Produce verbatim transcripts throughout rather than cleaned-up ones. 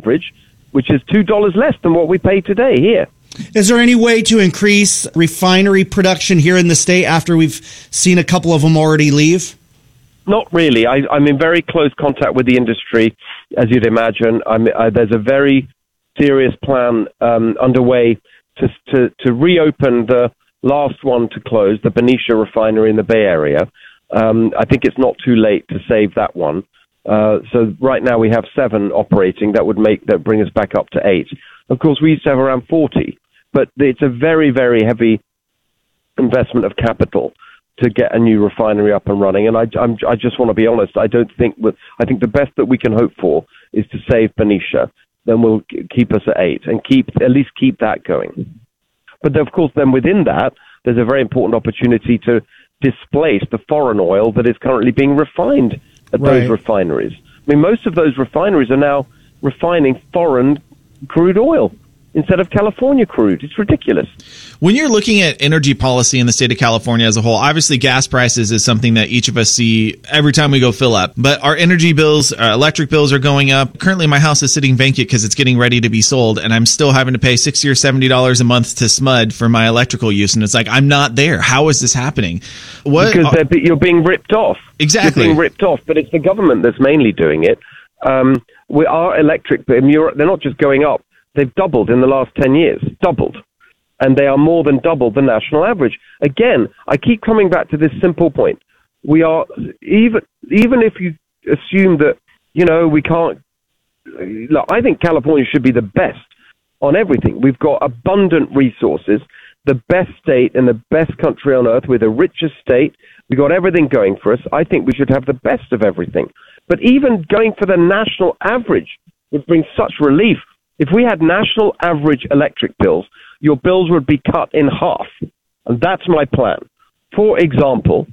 average, which is two dollars less than what we pay today here. Is there any way to increase refinery production here in the state after we've seen a couple of them already leave? Not really. I, I'm in very close contact with the industry, as you'd imagine. I'm, uh, there's a very serious plan um, underway to, to to reopen the last one to close, the Benicia refinery in the Bay Area. Um, I think it's not too late to save that one. Uh, so right now we have seven operating. That would make that bring us back up to eight. Of course, we used to have around forty, but it's a very, very heavy investment of capital to get a new refinery up and running. And I, I'm, I just want to be honest. I don't think I think the best that we can hope for is to save Benicia. Then we'll keep us at eight and keep at least keep that going. But of course, then within that, there's a very important opportunity to displace the foreign oil that is currently being refined at right. those refineries. I mean, most of those refineries are now refining foreign crude oil instead of California crude. It's ridiculous. When you're looking at energy policy in the state of California as a whole, obviously gas prices is something that each of us see every time we go fill up. But our energy bills, our electric bills are going up. Currently, my house is sitting vacant because it's getting ready to be sold, and I'm still having to pay sixty or seventy dollars a month to S M U D for my electrical use. And it's like, I'm not there. How is this happening? What? Because they're, you're being ripped off. Exactly. You're being ripped off, but it's the government that's mainly doing it. Um, we are electric, but they're not just going up. They've doubled in the last ten years, doubled. And they are more than double the national average. Again, I keep coming back to this simple point. We are, even even if you assume that, you know, we can't, look, I think California should be the best on everything. We've got abundant resources, the best state and the best country on earth. We're the richest state. We've got everything going for us. I think we should have the best of everything. But even going for the national average would bring such relief. If we had national average electric bills, your bills would be cut in half. And that's my plan. For example,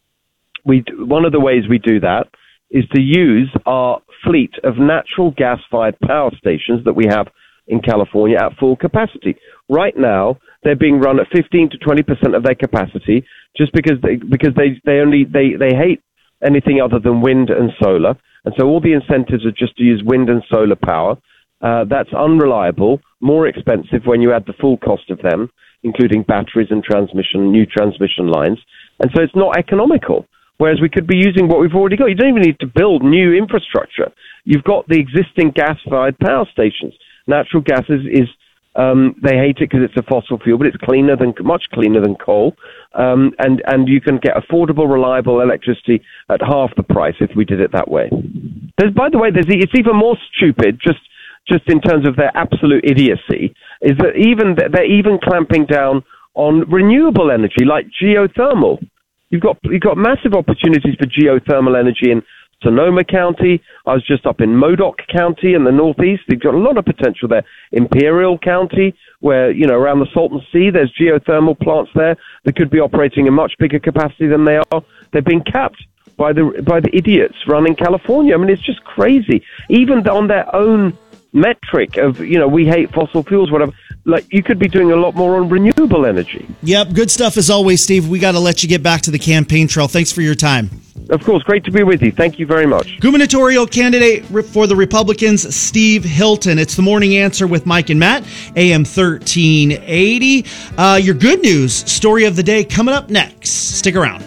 we one of the ways we do that is to use our fleet of natural gas-fired power stations that we have in California at full capacity. Right now, they're being run at fifteen to twenty percent of their capacity just because they, because they, they only, they, they hate anything other than wind and solar. And so all the incentives are just to use wind and solar power. Uh, that's unreliable, more expensive when you add the full cost of them, including batteries and transmission, new transmission lines. And so it's not economical, whereas we could be using what we've already got. You don't even need to build new infrastructure. You've got the existing gas-fired power stations. Natural gas is, is um, they hate it because it's a fossil fuel, but it's cleaner than, much cleaner than coal. Um, and, and you can get affordable, reliable electricity at half the price if we did it that way. There's, by the way, there's, it's even more stupid, just just in terms of their absolute idiocy, is that even they're even clamping down on renewable energy like geothermal. You've got you've got massive opportunities for geothermal energy in Sonoma County. I was just up in Modoc County in the Northeast. They've got a lot of potential there. Imperial County, where, you know, around the Salton Sea, there's geothermal plants there that could be operating in much bigger capacity than they are. They're being capped by the by the idiots running California. I mean, it's just crazy. Even on their own metric of, you know, we hate fossil fuels, whatever, like, you could be doing a lot more on renewable energy. Yep, good stuff as always, Steve. We got to let you get back to the campaign trail. Thanks for your time. Of course, great to be with you. Thank you very much. Gubernatorial candidate for the Republicans, Steve Hilton. It's the Morning Answer with Mike and Matt, A M thirteen eighty. Uh, your good news story of the day coming up next. Stick around.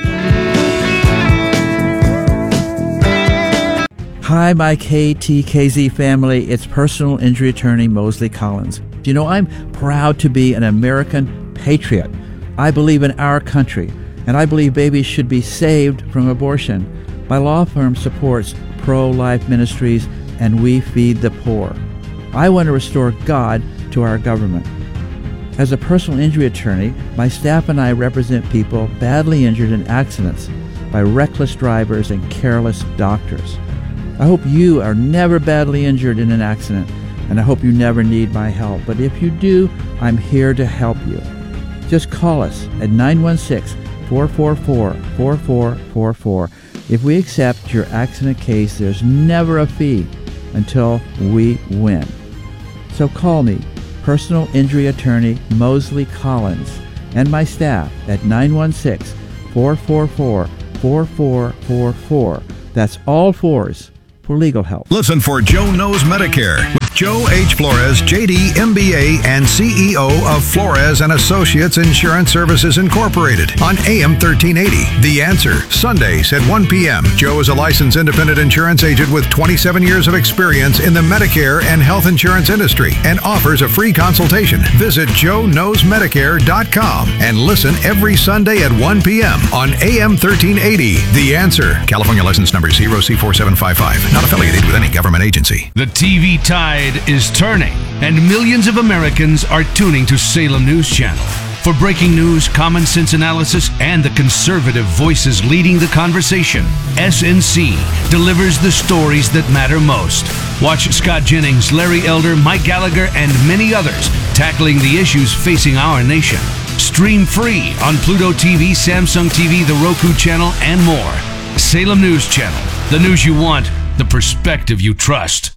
Hi, my K T K Z family. It's personal injury attorney Mosley Collins. You know, I'm proud to be an American patriot. I believe in our country, and I believe babies should be saved from abortion. My law firm supports pro-life ministries, and we feed the poor. I want to restore God to our government. As a personal injury attorney, my staff and I represent people badly injured in accidents by reckless drivers and careless doctors. I hope you are never badly injured in an accident, and I hope you never need my help. But if you do, I'm here to help you. Just call us at nine one six, four four four, four four four four. If we accept your accident case, there's never a fee until we win. So call me, personal injury attorney Mosley Collins, and my staff at nine one six, four four four, four four four four. That's all fours for legal help. Listen for Joe Knows Medicare with Joe H. Flores, J D, M B A, and C E O of Flores and Associates Insurance Services Incorporated on A M thirteen eighty. The Answer, Sundays at one p.m. Joe is a licensed independent insurance agent with twenty-seven years of experience in the Medicare and health insurance industry and offers a free consultation. Visit joe knows medicare dot com and listen every Sunday at one p.m. on A M thirteen eighty. The Answer. California license number zero C four seven five five. Not affiliated with any government agency. The T V tide is turning, and millions of Americans are tuning to Salem News Channel. For breaking news, common sense analysis, and the conservative voices leading the conversation, S N C delivers the stories that matter most. Watch Scott Jennings, Larry Elder, Mike Gallagher, and many others tackling the issues facing our nation. Stream free on Pluto T V, Samsung T V, the Roku channel, and more. Salem News Channel. The news you want, the perspective you trust.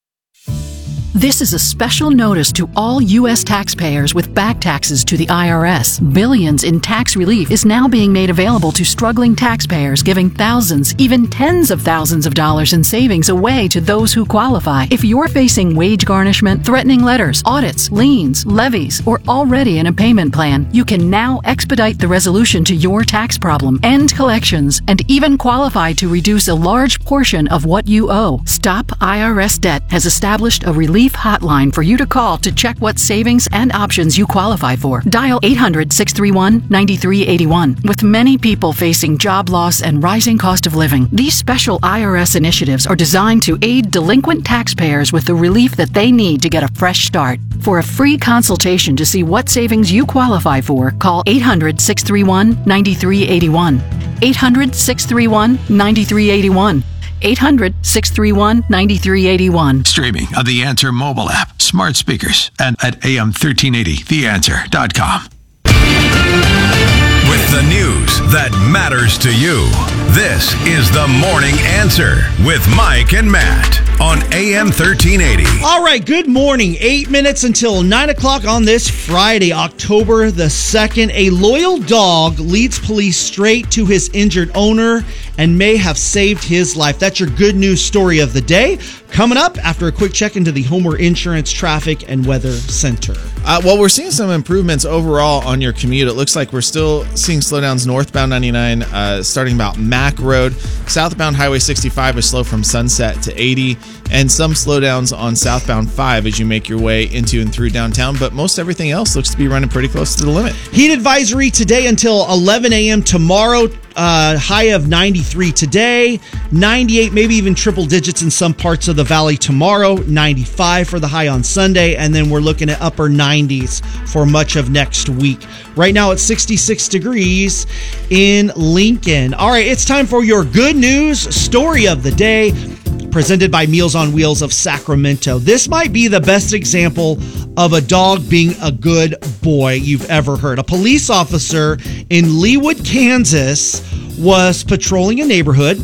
This is a special notice to all U S taxpayers with back taxes to the I R S. Billions in tax relief is now being made available to struggling taxpayers, giving thousands, even tens of thousands of dollars in savings away to those who qualify. If you're facing wage garnishment, threatening letters, audits, liens, levies, or already in a payment plan, you can now expedite the resolution to your tax problem, end collections, and even qualify to reduce a large portion of what you owe. Stop I R S Debt has established a relief hotline for you to call to check what savings and options you qualify for. Dial eight hundred, six three one, nine three eight one. With many people facing job loss and rising cost of living, these special I R S initiatives are designed to aid delinquent taxpayers with the relief that they need to get a fresh start. For a free consultation to see what savings you qualify for, call eight hundred, six three one, nine three eight one. eight hundred, six three one, nine three eight one. eight hundred, six three one, nine three eight one. Streaming on the Answer mobile app, smart speakers, and at A M thirteen eighty the answer dot com. With the news that matters to you, this is the Morning Answer with Mike and Matt on A M thirteen eighty. All right, good morning. Eight minutes until nine o'clock on this Friday, October the second. A loyal dog leads police straight to his injured owner and may have saved his life. That's your good news story of the day. Coming up after a quick check into the Homer Insurance Traffic and Weather Center. Uh, well, we're seeing some improvements overall on your commute. It looks like we're still seeing slowdowns northbound ninety-nine, uh, starting about Mack Road. Southbound Highway sixty-five is slow from Sunset to eighty, and some slowdowns on southbound five as you make your way into and through downtown. But most everything else looks to be running pretty close to the limit. Heat advisory today until eleven a.m. tomorrow. Uh, high of ninety-three today, ninety-eight, maybe even triple digits in some parts of the valley tomorrow, ninety-five for the high on Sunday, and then we're looking at upper nineties for much of next week. Right now it's sixty-six degrees in Lincoln. All right, it's time for your good news story of the day, presented by Meals on Wheels of Sacramento. This might be the best example of a dog being a good boy you've ever heard. A police officer in Leawood, Kansas, was patrolling a neighborhood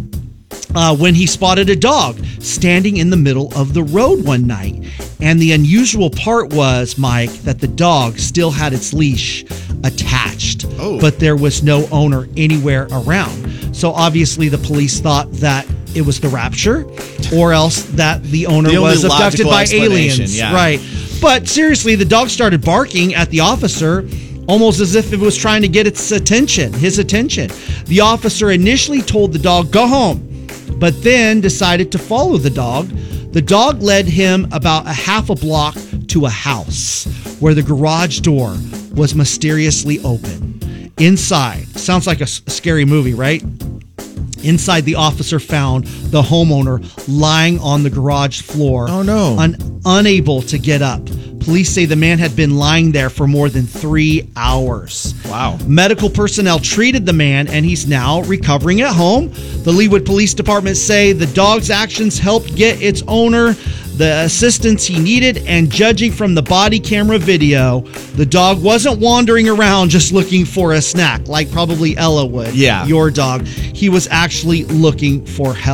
uh, when he spotted a dog standing in the middle of the road one night. And the unusual part was, Mike, that the dog still had its leash attached, oh. but there was no owner anywhere around. So obviously the police thought that it was the rapture, or else that the owner the was abducted by aliens. Yeah. Right. But seriously, the dog started barking at the officer, almost as if it was trying to get its attention, his attention. The officer initially told the dog, go home, but then decided to follow the dog. The dog led him about a half a block to a house where the garage door was mysteriously open. Inside, sounds like a scary movie, right? Inside, the officer found the homeowner lying on the garage floor. Oh, no. Un- unable to get up. Police say the man had been lying there for more than three hours. Wow. Medical personnel treated the man, and he's now recovering at home. The Leawood Police Department say the dog's actions helped get its owner the assistance he needed, and judging from the body camera video, the dog wasn't wandering around just looking for a snack like probably Ella would. Yeah. Your dog. He was actually looking for help.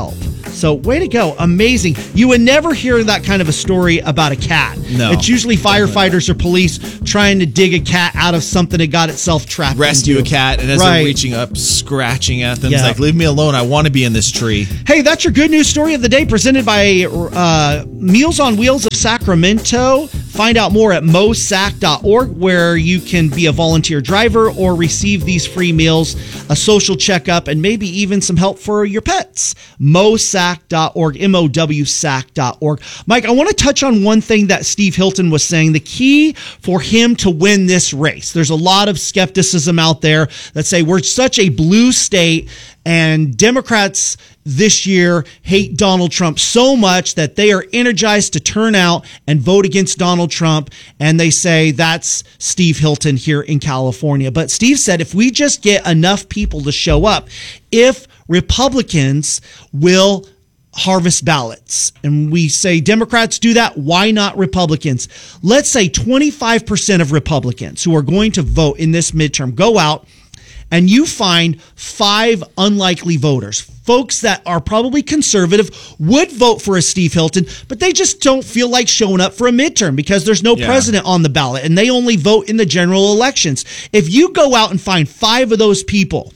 So way to go. Amazing. You would never hear that kind of a story about a cat. No. It's usually firefighters or police trying to dig a cat out of something it got itself trapped Rescue into. a cat, and as Right. they're reaching up, scratching at them. Yeah. It's like, leave me alone. I want to be in this tree. Hey, that's your good news story of the day presented by uh, Meals on Wheels of Sacramento. Find out more at mosac dot org, where you can be a volunteer driver or receive these free meals, a social checkup, and maybe even some help for your pets. mosac dot org, M O W S A C dot org. Mike, I want to touch on one thing that Steve Hilton was saying. The key for him to win this race, there's a lot of skepticism out there that say we're such a blue state, and Democrats this year hate Donald Trump so much that they are energized to turn out and vote against Donald Trump. And they say that's Steve Hilton here in California. But Steve said if we just get enough people to show up, if Republicans will harvest ballots, and we say Democrats do that, why not Republicans? Let's say twenty-five percent of Republicans who are going to vote in this midterm go out, and you find five unlikely voters, folks that are probably conservative, would vote for a Steve Hilton, but they just don't feel like showing up for a midterm because there's no Yeah. president on the ballot, and they only vote in the general elections. If you go out and find five of those people,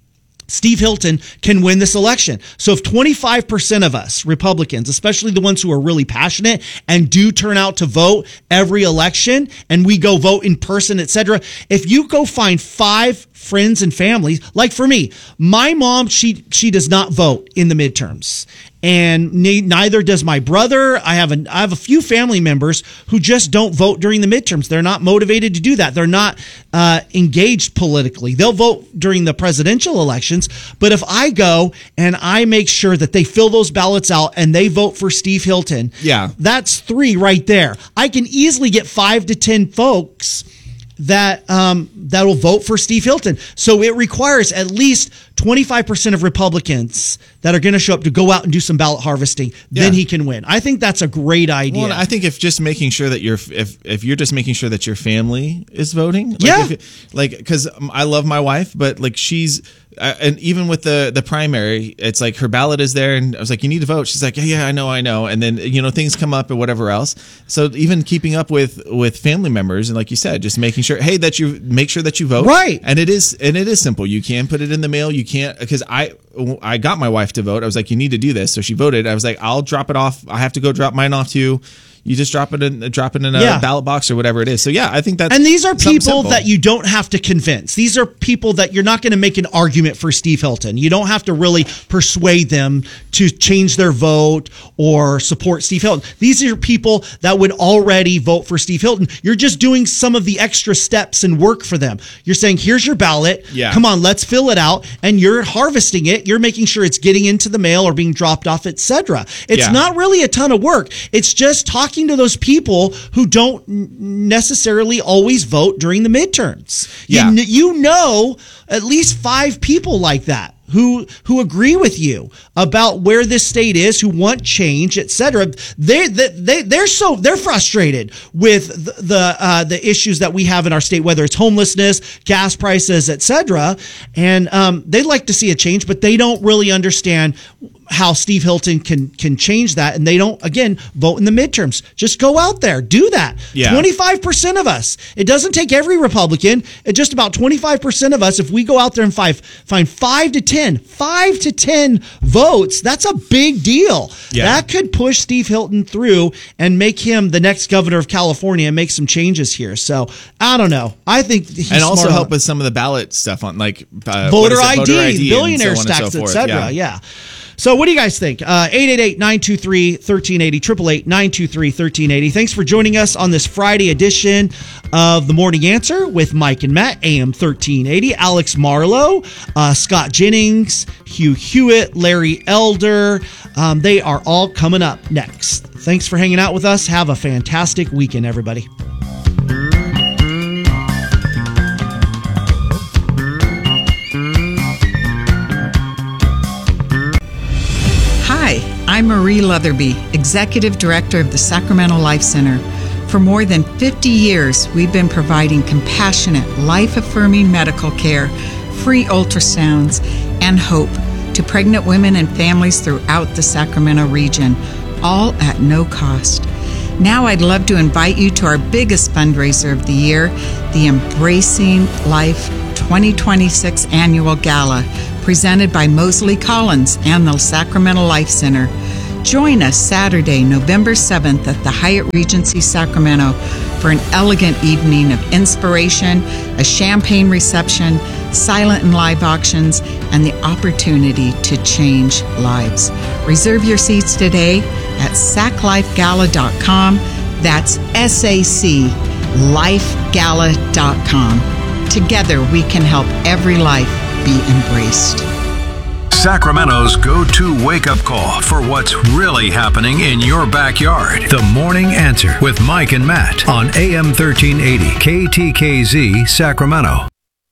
Steve Hilton can win this election. So if twenty-five percent of us, Republicans, especially the ones who are really passionate and do turn out to vote every election, and we go vote in person, et cetera, if you go find five friends and families, like for me, my mom, she she does not vote in the midterms. And ne- neither does my brother. I have a, I have a few family members who just don't vote during the midterms. They're not motivated to do that. They're not uh, engaged politically. They'll vote during the presidential elections. But if I go and I make sure that they fill those ballots out and they vote for Steve Hilton, Yeah. that's three right there. I can easily get five to ten folks that um, that will vote for Steve Hilton. So it requires at least twenty-five percent of Republicans that are going to show up to go out and do some ballot harvesting. Then Yeah. he can win. I think that's a great idea. Well, I think if just making sure that you're if if you're just making sure that your family is voting, like Yeah. if, like because I love my wife, but like she's uh, and even with the the primary, it's like her ballot is there, and I was like, you need to vote. She's like, yeah, yeah, I know, I know, and then you know things come up and whatever else. So even keeping up with with family members, and like you said, just making sure, hey, that you make sure that you vote, Right. And it is and it is simple. You can put it in the mail. You can't because I I got my wife to vote. I was like, you need to do this, so she voted. I was like, I'll drop it off. I have to go drop mine off too. You just drop it in, drop it in a Yeah. ballot box or whatever it is. So yeah, I think that's And these are something people simple. that you don't have to convince. These are people that you're not going to make an argument for Steve Hilton. You don't have to really persuade them to change their vote or support Steve Hilton. These are people that would already vote for Steve Hilton. You're just doing some of the extra steps and work for them. You're saying, here's your ballot. Yeah. Come on, let's fill it out. And you're harvesting it. You're making sure it's getting into the mail or being dropped off, et cetera. It's Yeah. not really a ton of work. It's just talking to those people who don't necessarily always vote during the midterms. Yeah. You, kn- you know at least five people like that who who agree with you about where this state is, who want change, et cetera. They they they they're so they're frustrated with the the, uh, the issues that we have in our state, whether it's homelessness, gas prices, et cetera. And um, they'd like to see a change, but they don't really understand how Steve Hilton can can change that, and they don't again vote in the midterms. Just go out there, do that. Yeah. twenty-five percent of us. It doesn't take every Republican. It just about twenty-five percent of us. If we go out there and five, find five to ten, five to ten votes, that's a big deal. Yeah. That could push Steve Hilton through and make him the next governor of California and make some changes here. So I don't know. I think he's and also smart help on- with some of the ballot stuff on like uh, what voter is it? I D, Voter I D, billionaire and so on and tax, so et forth. cetera. Yeah. So what do you guys think? Uh, eight eight eight, nine two three, one three eight zero, eight eight eight, nine two three, one three eight zero. Thanks for joining us on this Friday edition of The Morning Answer with Mike and Matt, A M thirteen eighty. Alex Marlowe, uh, Scott Jennings, Hugh Hewitt, Larry Elder. Um, they are all coming up next. Thanks for hanging out with us. Have a fantastic weekend, everybody. Hi, I'm Marie Leatherby, Executive Director of the Sacramento Life Center. For more than fifty years, we've been providing compassionate, life-affirming medical care, free ultrasounds, and hope to pregnant women and families throughout the Sacramento region, all at no cost. Now I'd love to invite you to our biggest fundraiser of the year, the Embracing Life twenty twenty-six Annual Gala, presented by Mosley Collins and the Sacramento Life Center. Join us Saturday, November seventh at the Hyatt Regency Sacramento for an elegant evening of inspiration, a champagne reception, silent and live auctions, and the opportunity to change lives. Reserve your seats today at sac life gala dot com. That's S A C life gala dot com. Together we can help every life be embraced. Sacramento's go-to wake-up call for what's really happening in your backyard. The Morning Answer with Mike and Matt on A M thirteen eighty K T K Z Sacramento.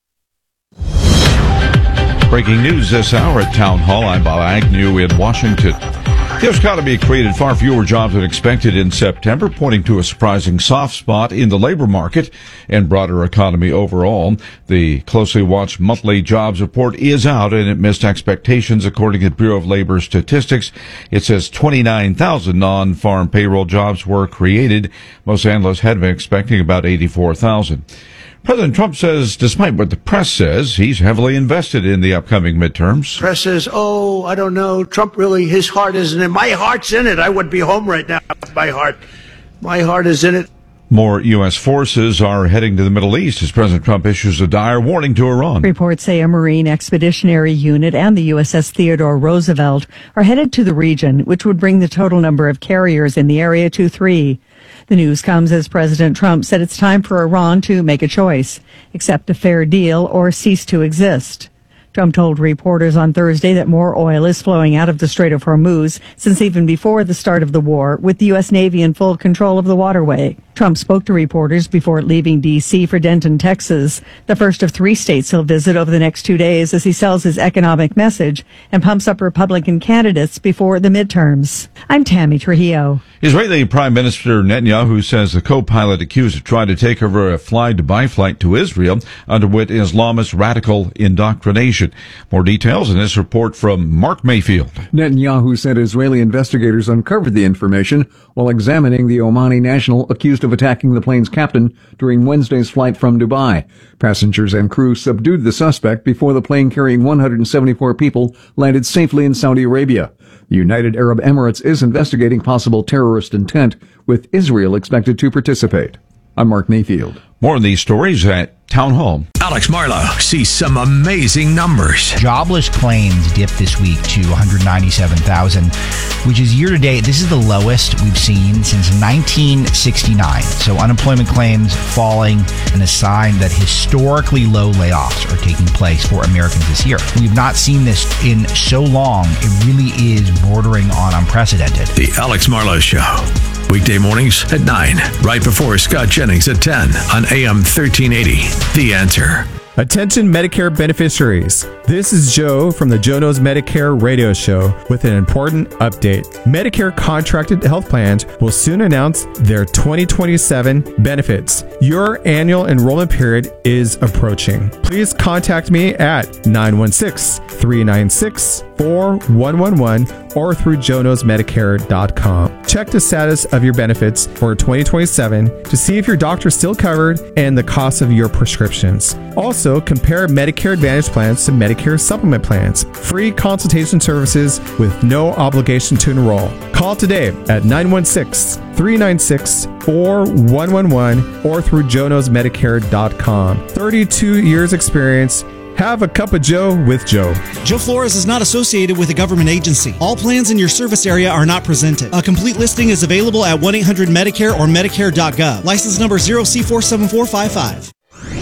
Breaking news this hour at Town Hall. I'm Bob Agnew in Washington. The economy created far fewer jobs than expected in September, pointing to a surprising soft spot in the labor market and broader economy overall. The closely watched monthly jobs report is out, and it missed expectations, according to the Bureau of Labor Statistics. It says twenty-nine thousand non-farm payroll jobs were created. Most analysts had been expecting about eighty-four thousand. President Trump says, despite what the press says, he's heavily invested in the upcoming midterms. Press says, oh, I don't know, Trump really, his heart isn't in it. My heart's in it. I would be home right now. My heart, my heart is in it. More U S forces are heading to the Middle East as President Trump issues a dire warning to Iran. Reports say a Marine Expeditionary Unit and the U S S Theodore Roosevelt are headed to the region, which would bring the total number of carriers in the area to three. The news comes as President Trump said it's time for Iran to make a choice, accept a fair deal or cease to exist. Trump told reporters on Thursday that more oil is flowing out of the Strait of Hormuz since even before the start of the war, with the U S Navy in full control of the waterway. Trump spoke to reporters before leaving D C for Denton, Texas, the first of three states he'll visit over the next two days as he sells his economic message and pumps up Republican candidates before the midterms. I'm Tammy Trujillo. Israeli Prime Minister Netanyahu says the co-pilot accused of trying to take over a fly-Dubai flight to Israel underwent Islamist radical indoctrination. More details in this report from Mark Mayfield. Netanyahu said Israeli investigators uncovered the information while examining the Omani national accused of attacking the plane's captain during Wednesday's flight from Dubai. Passengers and crew subdued the suspect before the plane carrying one hundred seventy-four people landed safely in Saudi Arabia. The United Arab Emirates is investigating possible terrorist intent, with Israel expected to participate. I'm Mark Mayfield. More on these stories at Town Hall. Alex Marlowe sees some amazing numbers. Jobless claims dipped this week to one hundred ninety-seven thousand, which is year to date. This is the lowest we've seen since nineteen sixty-nine. So unemployment claims falling, and a sign that historically low layoffs are taking place for Americans this year. We've not seen this in so long. It really is bordering on unprecedented. The Alex Marlowe Show. Weekday mornings at nine, right before Scott Jennings at ten on A M thirteen eighty. The Answer. Attention Medicare beneficiaries. This is Joe from the Joe Knows Medicare radio show with an important update. Medicare contracted health plans will soon announce their twenty twenty-seven benefits. Your annual enrollment period is approaching. Please contact me at nine one six, three nine six, four one one one or through joe knows medicare dot com. Check the status of your benefits for twenty twenty-seven to see if your doctor is still covered and the cost of your prescriptions. Also, compare Medicare Advantage plans to Medicare Supplement plans. Free consultation services with no obligation to enroll. Call today at nine one six, three nine six, four one one one or through joe knows medicare dot com. thirty-two years experience. Have a cup of Joe with Joe. Joe Flores is not associated with a government agency. All plans in your service area are not presented. A complete listing is available at one eight hundred Medicare or medicare dot gov. License number zero C four seven four five five.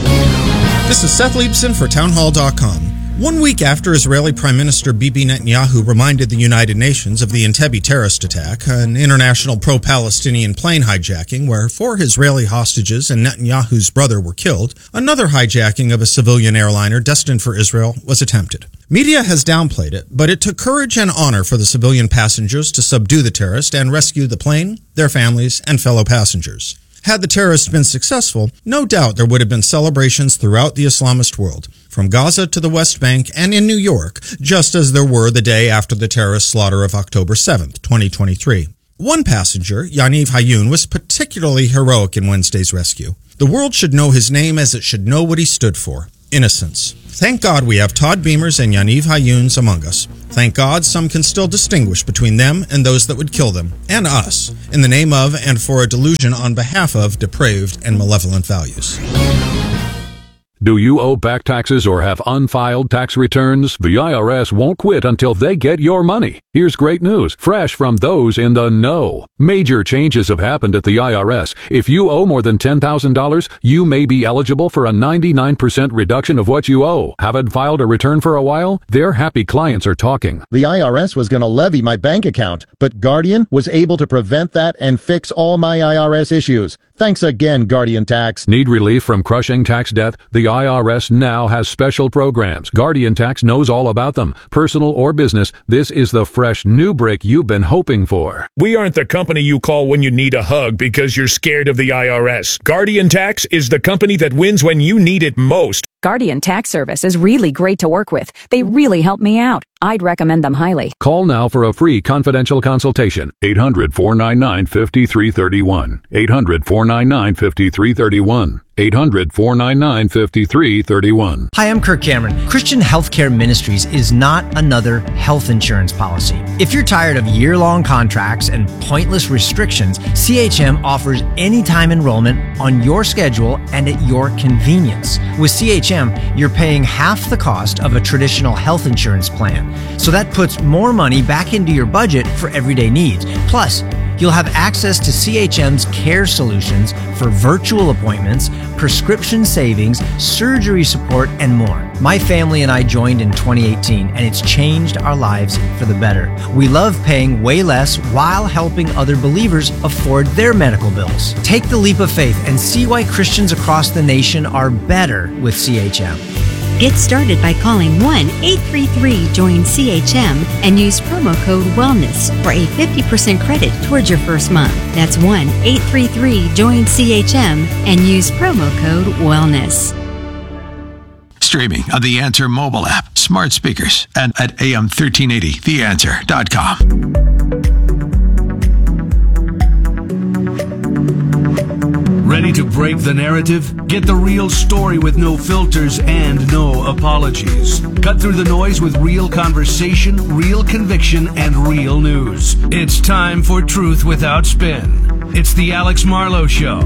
This is Seth Leibson for townhall dot com. One week after Israeli Prime Minister Bibi Netanyahu reminded the United Nations of the Entebbe terrorist attack, an international pro-Palestinian plane hijacking where four Israeli hostages and Netanyahu's brother were killed, another hijacking of a civilian airliner destined for Israel was attempted. Media has downplayed it, but it took courage and honor for the civilian passengers to subdue the terrorist and rescue the plane, their families, and fellow passengers. Had the terrorists been successful, no doubt there would have been celebrations throughout the Islamist world. from Gaza to the West Bank and in New York, just as there were the day after the terrorist slaughter of October seventh, twenty twenty-three. One passenger, Yaniv Hayun, was particularly heroic in Wednesday's rescue. The world should know his name as it should know what he stood for: innocence. Thank God we have Todd Beamers and Yaniv Hayuns among us. Thank God some can still distinguish between them and those that would kill them, and us, in the name of and for a delusion on behalf of depraved and malevolent values. Do you owe back taxes or have unfiled tax returns? The I R S won't quit until they get your money. Here's great news, fresh from those in the know. Major changes have happened at the I R S. If you owe more than ten thousand dollars, you may be eligible for a ninety-nine percent reduction of what you owe. Haven't filed a return for a while? Their happy clients are talking. The I R S was going to levy my bank account, but Guardian was able to prevent that and fix all my I R S issues. Thanks again, Guardian Tax. Need relief from crushing tax debt? The I R S now has special programs. Guardian Tax knows all about them. Personal or business, this is the fresh new break you've been hoping for. We aren't the company you call when you need a hug because you're scared of the I R S. Guardian Tax is the company that wins when you need it most. Guardian Tax Service is really great to work with. They really help me out. I'd recommend them highly. Call now for a free confidential consultation. eight hundred, four nine nine, five three three one. eight hundred, four nine nine, five three three one. eight hundred, four nine nine, five three three one. Hi, I'm Kirk Cameron. Christian Healthcare Ministries is not another health insurance policy. If you're tired of year-long contracts and pointless restrictions, C H M offers anytime enrollment on your schedule and at your convenience. With C H M, you're paying half the cost of a traditional health insurance plan. So that puts more money back into your budget for everyday needs. Plus, you'll have access to C H M's care solutions for virtual appointments, prescription savings, surgery support, and more. My family and I joined in twenty eighteen, and it's changed our lives for the better. We love paying way less while helping other believers afford their medical bills. Take the leap of faith and see why Christians across the nation are better with C H M. Get started by calling one eight three three join C H M and use promo code WELLNESS for a fifty percent credit towards your first month. That's one eight three three join C H M and use promo code WELLNESS. Streaming on the Answer mobile app, smart speakers, and at A M thirteen eighty the answer dot com. Ready to break the narrative? Get the real story with no filters and no apologies. Cut through the noise with real conversation, real conviction, and real news. It's time for Truth Without Spin. It's the Alex Marlowe Show.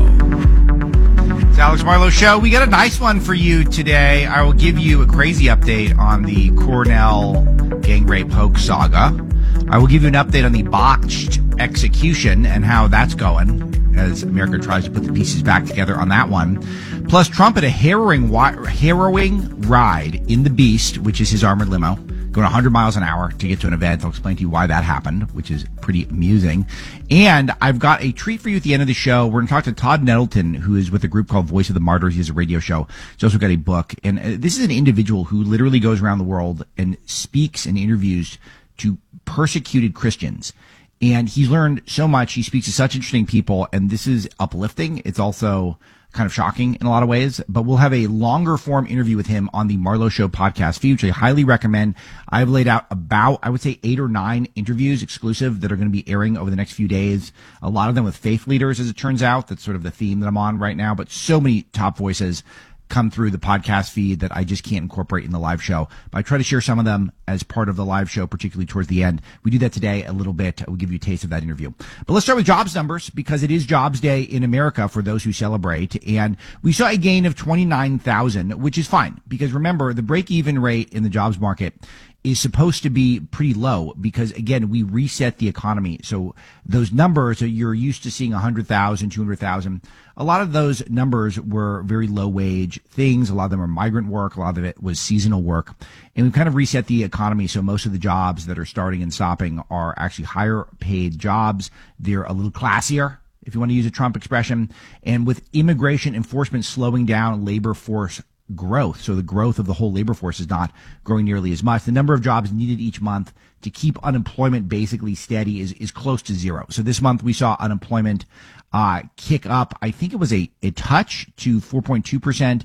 It's Alex Marlowe Show. We got a nice one for you today. I will give you a crazy update on the Cornell gang rape hoax saga. I will give you an update on the botched execution and how that's going, as America tries to put the pieces back together on that one. Plus, Trump had a harrowing, harrowing ride in the Beast, which is his armored limo, going one hundred miles an hour to get to an event. I'll explain to you why that happened, which is pretty amusing. And I've got a treat for you at the end of the show. We're going to talk to Todd Nettleton, who is with a group called Voice of the Martyrs. He has a radio show. He's also got a book. And this is an individual who literally goes around the world and speaks and interviews to persecuted Christians. And he's learned so much. He speaks to such interesting people, and this is uplifting. It's also kind of shocking in a lot of ways, but we'll have a longer form interview with him on the Marlowe Show podcast feed, which I highly recommend. I've laid out about, I would say, eight or nine interviews exclusive that are going to be airing over the next few days. A lot of them with faith leaders, as it turns out. That's sort of the theme that I'm on right now, but so many top voices come through the podcast feed that I just can't incorporate in the live show. But I try to share some of them as part of the live show, particularly towards the end. We do that today a little bit. We'll give you a taste of that interview. But let's start with jobs numbers, because it is Jobs Day in America for those who celebrate. And we saw a gain of twenty-nine thousand, which is fine, because remember, the break-even rate in the jobs market is supposed to be pretty low because, again, we reset the economy. So those numbers that you're used to seeing one hundred thousand, two hundred thousand, a lot of those numbers were very low wage things. A lot of them are migrant work. A lot of it was seasonal work. And we've kind of reset the economy. So most of the jobs that are starting and stopping are actually higher paid jobs. They're a little classier, if you want to use a Trump expression. And with immigration enforcement slowing down labor force growth, so the growth of the whole labor force is not growing nearly as much. The number of jobs needed each month to keep unemployment basically steady is, is close to zero. So this month we saw unemployment uh, kick up. I think it was a, a touch to four point two percent.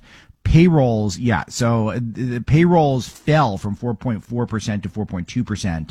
payrolls, yeah. So uh, the payrolls fell from four point four percent to four point two percent.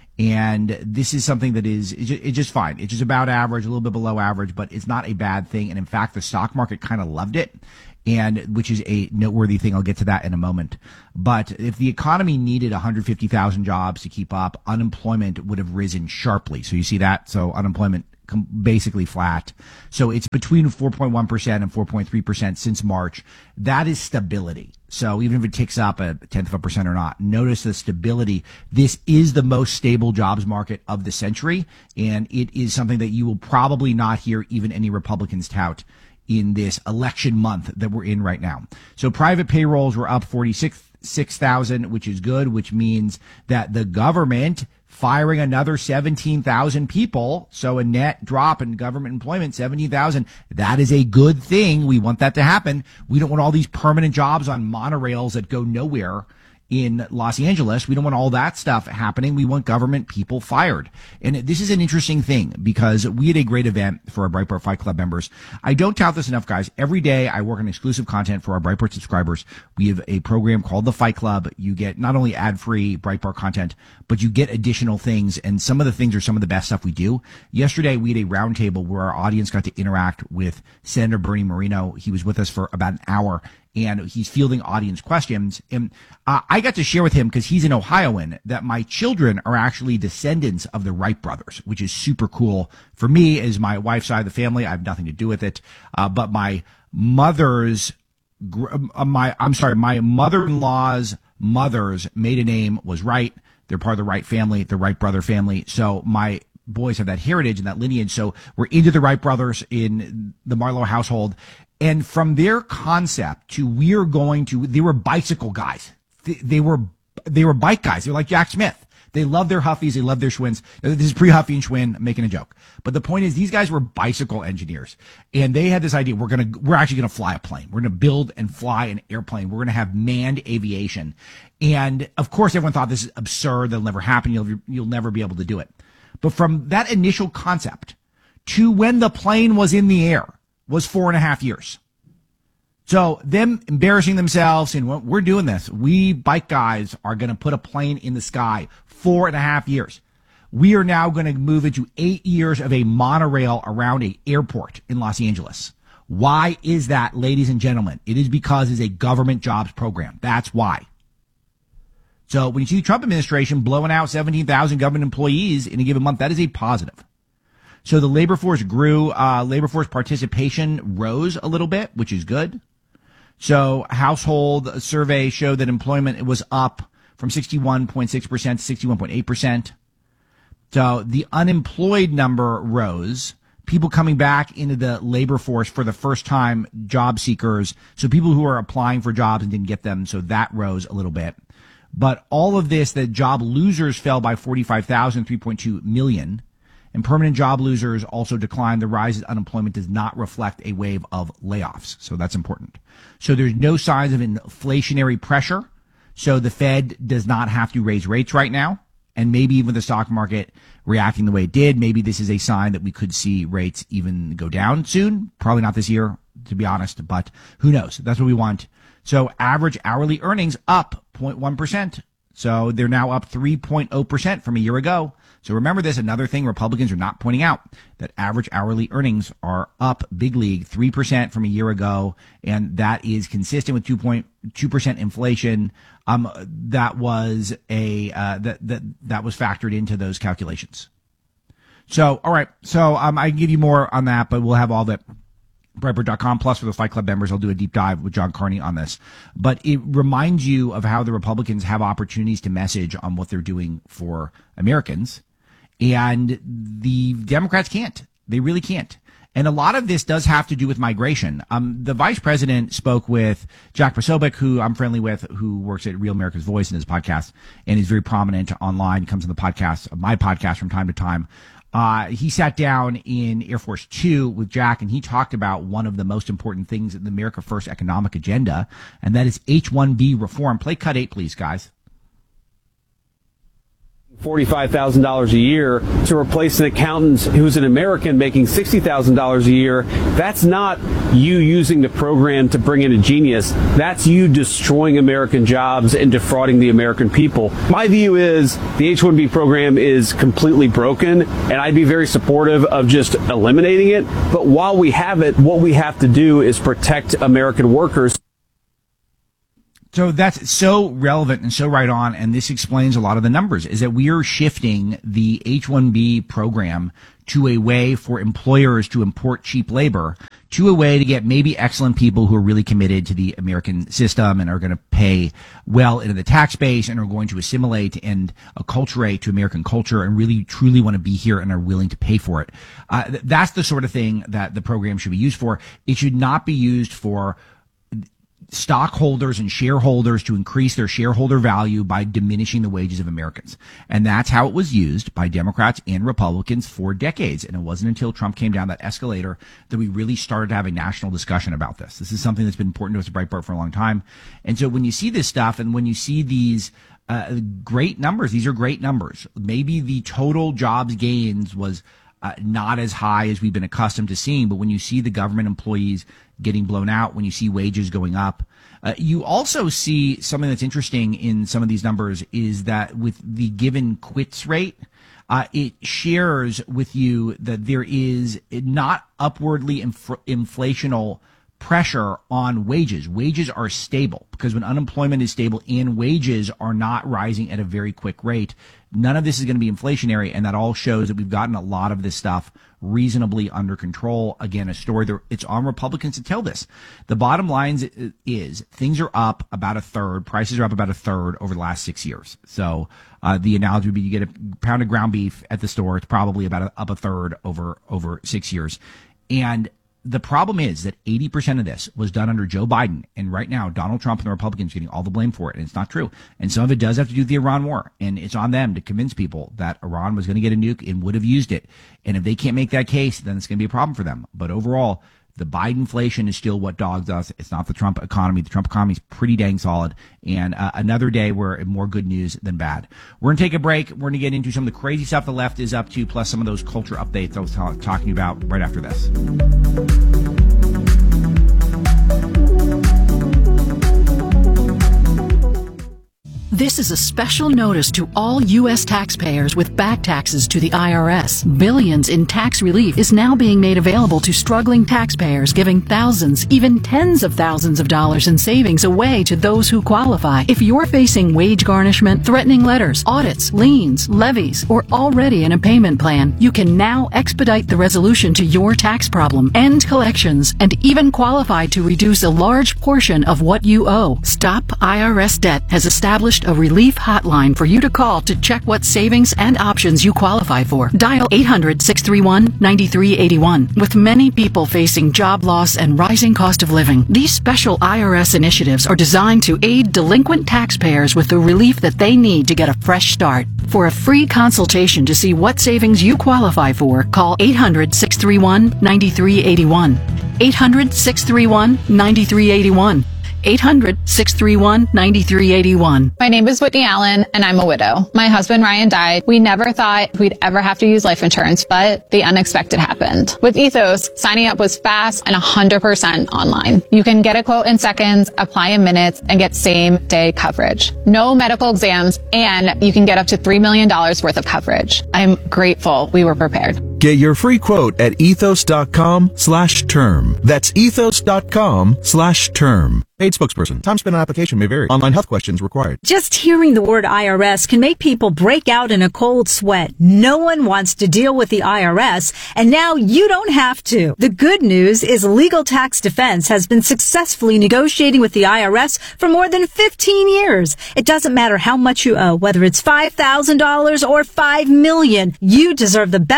And this is something that is, it's just, it's just fine. It's just about average, a little bit below average, but it's not a bad thing. And in fact, the stock market kind of loved it, and which is a noteworthy thing. I'll get to that in a moment. But if the economy needed one hundred fifty thousand jobs to keep up, unemployment would have risen sharply. So you see that? So unemployment basically flat. So it's between four point one percent and four point three percent since March. That is stability. So even if it ticks up a tenth of a percent or not, notice the stability. This is the most stable jobs market of the century, and it is something that you will probably not hear even any Republicans tout in this election month that we're in right now. So private payrolls were up forty-six thousand, which is good, which means that the government firing another seventeen thousand people. So a net drop in government employment, seventeen thousand. That is a good thing. We want that to happen. We don't want all these permanent jobs on monorails that go nowhere in Los Angeles. We don't want all that stuff happening. We want government people fired. And this is an interesting thing because we had a great event for our Breitbart Fight Club members. I don't tout this enough, guys. Every day I work on exclusive content for our Breitbart subscribers. We have a program called the Fight Club. You get not only ad-free Breitbart content, but you get additional things. And some of the things are some of the best stuff we do. Yesterday we had a roundtable where our audience got to interact with Senator Bernie Moreno. He was with us for about an hour, and he's fielding audience questions. And uh, I got to share with him, because he's an Ohioan, that my children are actually descendants of the Wright brothers, which is super cool. For me, as my wife's side of the family, I have nothing to do with it. Uh, but my mother's, uh, my, I'm sorry, my mother-in-law's mother's maiden name was Wright. They're part of the Wright family, the Wright brother family. So my boys have that heritage and that lineage. So we're into the Wright brothers in the Marlowe household. And from their concept to we're going to, they were bicycle guys. They, they were, they were bike guys. They were like Jack Smith. They love their Huffies. They love their Schwinns. This is pre-Huffy and Schwinn. I'm making a joke. But the point is, these guys were bicycle engineers. And they had this idea. We're going to, we're actually going to fly a plane. We're going to build and fly an airplane. We're going to have manned aviation. And of course, everyone thought this is absurd. That'll never happen. You'll, you'll never be able to do it. But from that initial concept to when the plane was in the air was four and a half years. So them embarrassing themselves and well, we're doing this. We bike guys are going to put a plane in the sky. Four and a half years. We are now going to move into eight years of a monorail around an airport in Los Angeles. Why is that, ladies and gentlemen? It is because it's a government jobs program. That's why. So when you see the Trump administration blowing out seventeen thousand government employees in a given month, that is a positive. So the labor force grew, uh, labor force participation rose a little bit, which is good. So household survey showed that employment was up from sixty-one point six percent to sixty-one point eight percent. So the unemployed number rose. People coming back into the labor force for the first time, job seekers. So people who are applying for jobs and didn't get them. So that rose a little bit. But all of this, the job losers fell by forty-five thousand, three point two million. And permanent job losers also declined. The rise in unemployment does not reflect a wave of layoffs. So that's important. So there's no signs of inflationary pressure. So the Fed does not have to raise rates right now. And maybe even the stock market reacting the way it did, maybe this is a sign that we could see rates even go down soon. Probably not this year, to be honest, but who knows? That's what we want. So average hourly earnings up zero point one percent. So they're now up three point zero percent from a year ago. So remember this, another thing Republicans are not pointing out, that average hourly earnings are up big league, three percent from a year ago. And that is consistent with two point two percent inflation. Um, that was a, uh, that, that, that was factored into those calculations. So, all right. So, um, I can give you more on that, but we'll have all that. Breitbart dot com plus for the Fight Club members. I'll do a deep dive with John Carney on this. But it reminds you of how the Republicans have opportunities to message on what they're doing for Americans. And the Democrats can't. They really can't. And a lot of this does have to do with migration. Um, the vice president spoke with Jack Posobiec, who I'm friendly with, who works at Real America's Voice in his podcast and is very prominent online. He comes on the podcast, my podcast from time to time. Uh, he sat down in Air Force Two with Jack, and he talked about one of the most important things in the America First economic agenda, and that is H one B reform. Play cut eight, please, guys. forty-five thousand dollars a year to replace an accountant who's an American making sixty thousand dollars a year. That's not you using the program to bring in a genius. That's you destroying American jobs and defrauding the American people. My view is the H one B program is completely broken, and I'd be very supportive of just eliminating it. But while we have it, what we have to do is protect American workers. So that's so relevant and so right on, and this explains a lot of the numbers, is that we are shifting the H one B program to a way for employers to import cheap labor, to a way to get maybe excellent people who are really committed to the American system and are going to pay well into the tax base and are going to assimilate and acculturate to American culture and really truly want to be here and are willing to pay for it. Uh, that's the sort of thing that the program should be used for. It should not be used for stockholders and shareholders to increase their shareholder value by diminishing the wages of Americans. And that's how it was used by Democrats and Republicans for decades. And it wasn't until Trump came down that escalator that we really started to have a national discussion about this. This is something that's been important to us at Breitbart for a long time. And so when you see this stuff and when you see these uh, great numbers, these are great numbers. Maybe the total jobs gains was Uh, not as high as we've been accustomed to seeing. But when you see the government employees getting blown out, when you see wages going up, uh, you also see something that's interesting in some of these numbers is that with the given quits rate, uh, it shares with you that there is not upwardly inf- inflational pressure on wages. Wages are stable because when unemployment is stable and wages are not rising at a very quick rate, none of this is going to be inflationary, and that all shows that we've gotten a lot of this stuff reasonably under control. Again, a story that it's on Republicans to tell this. The bottom line is, is things are up about a third. Prices are up about a third over the last six years. So uh, the analogy would be you get a pound of ground beef at the store. It's probably about a, up a third over over six years. And the problem is that eighty percent of this was done under Joe Biden. And right now, Donald Trump and the Republicans are getting all the blame for it. And it's not true. And some of it does have to do with the Iran war. And it's on them to convince people that Iran was going to get a nuke and would have used it. And if they can't make that case, then it's going to be a problem for them. But overall, the Bidenflation is still what dogs us. It's not the Trump economy. The Trump economy is pretty dang solid. And uh, another day where more good news than bad. We're going to take a break. We're going to get into some of the crazy stuff the left is up to, plus some of those culture updates I was t- talking about right after this. This is a special notice to all U S taxpayers with back taxes to the I R S. Billions in tax relief is now being made available to struggling taxpayers, giving thousands, even tens of thousands of dollars in savings away to those who qualify. If you're facing wage garnishment, threatening letters, audits, liens, levies, or already in a payment plan, you can now expedite the resolution to your tax problem, end collections, and even qualify to reduce a large portion of what you owe. Stop I R S Debt has established a relief hotline for you to call to check what savings and options you qualify for. Dial eight hundred, six three one, nine three eight one. With many people facing job loss and rising cost of living, these special I R S initiatives are designed to aid delinquent taxpayers with the relief that they need to get a fresh start. For a free consultation to see what savings you qualify for, call eight hundred, six three one, nine three eight one. eight hundred, six three one, nine three eight one. eight hundred, six three one, nine three eight one. My name is Whitney Allen, and I'm a widow. My husband, Ryan, died. We never thought we'd ever have to use life insurance, but the unexpected happened. With Ethos, signing up was fast and one hundred percent online. You can get a quote in seconds, apply in minutes, and get same-day coverage. No medical exams, and you can get up to three million dollars worth of coverage. I'm grateful we were prepared. Get your free quote at ethos.com slash term. That's ethos.com slash term. Paid spokesperson. Time spent on application may vary. Online health questions required. Just hearing the word I R S can make people break out in a cold sweat. No one wants to deal with the I R S, and now you don't have to. The good news is Legal Tax Defense has been successfully negotiating with the I R S for more than fifteen years. It doesn't matter how much you owe, whether it's five thousand dollars or five million dollars. You deserve the best in the business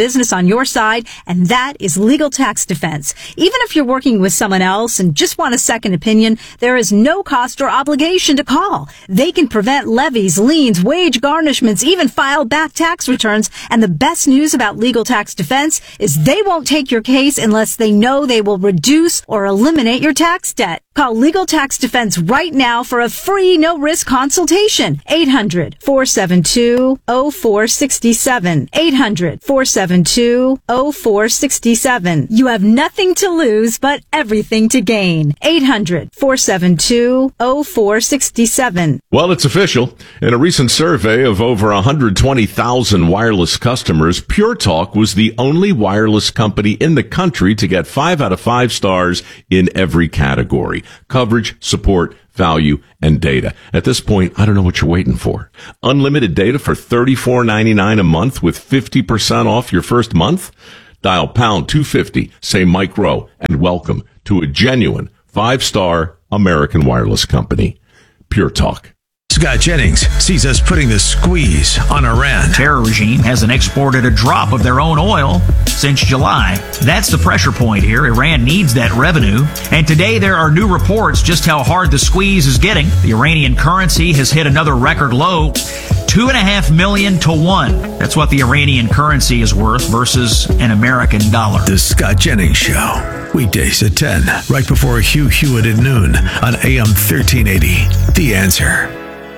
business on your side, and that is Legal Tax Defense. Even if you're working with someone else and just want a second opinion, there is no cost or obligation to call. They can prevent levies, liens, wage garnishments, even file back tax returns. And the best news about Legal Tax Defense is they won't take your case unless they know they will reduce or eliminate your tax debt. Call Legal Tax Defense right now for a free, no-risk consultation. eight hundred, four seven two, oh four six seven. eight hundred, four seven two, oh four six seven. You have nothing to lose, but everything to gain. eight hundred, four seven two, oh four six seven. Well, it's official. In a recent survey of over one hundred twenty thousand wireless customers, Pure Talk was the only wireless company in the country to get five out of five stars in every category: coverage, support, value, and data. At this point, I don't know what you're waiting for. Unlimited data for thirty-four ninety-nine a month with fifty percent off your first month? Dial pound two fifty, say Mike Rowe, and welcome to a genuine five-star American wireless company. Pure Talk. Scott Jennings sees us putting the squeeze on Iran. Terror regime hasn't exported a drop of their own oil since July. That's the pressure point here. Iran needs that revenue. And today there are new reports just how hard the squeeze is getting. The Iranian currency has hit another record low. Two and a half million to one. That's what the Iranian currency is worth versus an American dollar. The Scott Jennings Show. Weekdays at ten, right before Hugh Hewitt at noon on A M thirteen eighty. The Answer.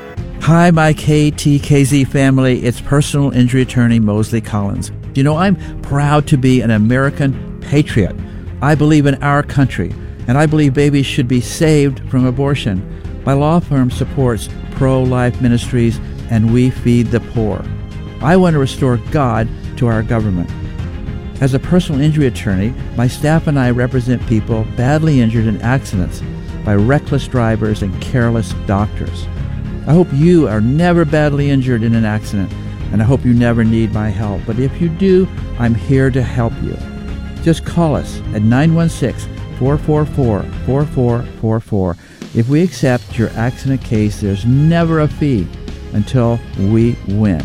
Hi, my K T K Z family. It's personal injury attorney Mosley Collins. You know, I'm proud to be an American patriot. I believe in our country, and I believe babies should be saved from abortion. My law firm supports pro-life ministries, and we feed the poor. I want to restore God to our government. As a personal injury attorney, my staff and I represent people badly injured in accidents by reckless drivers and careless doctors. I hope you are never badly injured in an accident, and I hope you never need my help. But if you do, I'm here to help you. Just call us at nine one six, four four four, four four four four. If we accept your accident case, there's never a fee until we win.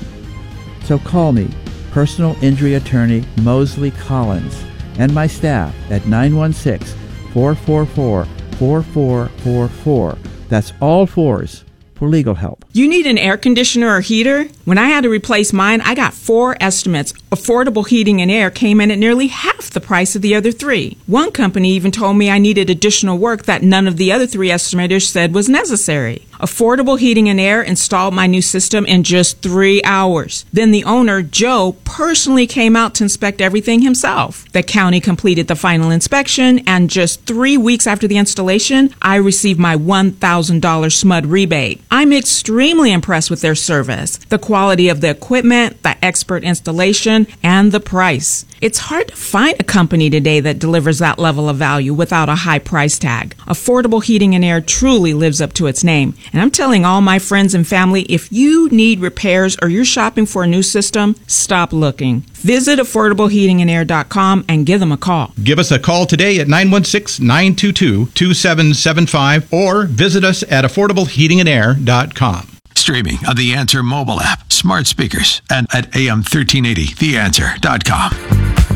So call me, personal injury attorney Mosley Collins, and my staff at nine one six, four four four, four four four four. That's all fours. For legal help. You need an air conditioner or heater? When I had to replace mine, I got four estimates. Affordable Heating and Air came in at nearly half the price of the other three. One company even told me I needed additional work that none of the other three estimators said was necessary. Affordable Heating and Air installed my new system in just three hours. Then the owner, Joe, personally came out to inspect everything himself. The county completed the final inspection, and just three weeks after the installation, I received my one thousand dollars S M U D rebate. I'm extremely impressed with their service, the quality of the equipment, the expert installation, and the price. It's hard to find a company today that delivers that level of value without a high price tag. Affordable Heating and Air truly lives up to its name. And I'm telling all my friends and family, if you need repairs or you're shopping for a new system, stop looking. Visit affordable heating and air dot com and give them a call. Give us a call today at nine one six, nine two two, two seven seven five or visit us at affordable heating and air dot com. Streaming on the Answer mobile app, smart speakers, and at A M thirteen eighty the answer dot com.